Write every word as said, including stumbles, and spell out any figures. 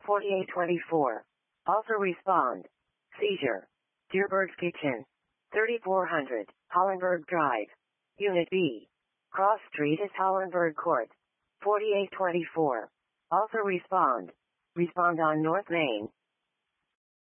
forty-eight twenty-four. Also respond. Seizure. Deerberg's Kitchen. thirty-four hundred, Hollenberg Drive. Unit B. Cross Street is Hollenberg Court. forty-eight twenty-four. Also respond. Respond on North Main.